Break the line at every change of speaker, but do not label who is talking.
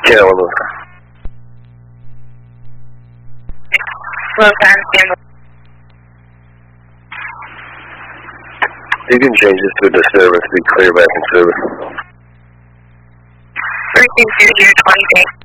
Carolina.
Slow time, stand by.
You can change this to a disturbance, be clear back in service.
3220, 20 days.